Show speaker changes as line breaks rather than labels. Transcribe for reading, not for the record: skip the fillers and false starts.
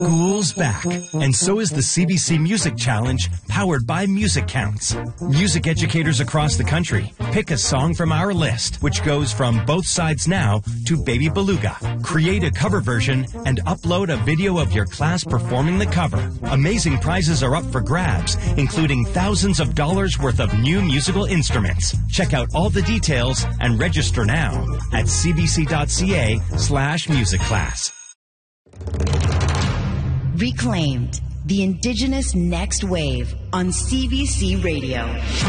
School's back, and so is the CBC Music Challenge, powered by Music Counts. Music educators across the country pick a song from our list, which goes from Both Sides Now to Baby Beluga. Create a cover version and upload a video of your class performing the cover. Amazing prizes are up for grabs, including thousands of dollars worth of new musical instruments. Check out all the details and register now at cbc.ca/musicclass.
Reclaimed, the Indigenous Next Wave on CBC Radio.